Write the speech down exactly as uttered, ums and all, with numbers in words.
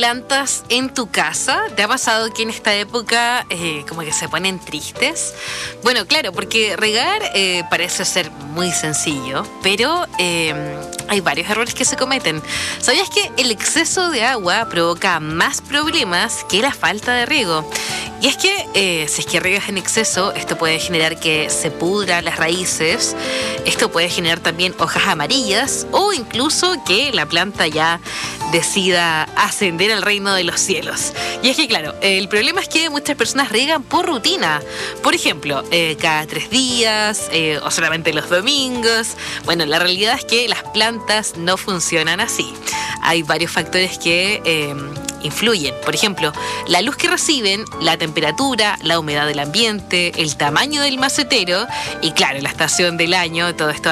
plantas en tu casa? ¿Te ha pasado que en esta época eh, como que se ponen tristes? Bueno, claro, porque regar eh, parece ser muy sencillo, pero eh, hay varios errores que se cometen. ¿Sabías que el exceso de agua provoca más problemas que la falta de riego? Y es que eh, si es que riegas en exceso, esto puede generar que se pudran las raíces, esto puede generar también hojas amarillas o incluso que la planta ya decida ascender al reino de los cielos. Y es que claro, el problema es que muchas personas riegan por rutina. Por ejemplo, eh, cada tres días eh, o solamente los domingos. Bueno, la realidad es que las plantas no funcionan así. Hay varios factores que eh, influyen. Por ejemplo, la luz que reciben, la temperatura, la humedad del ambiente, el tamaño del macetero y claro, la estación del año. Todo esto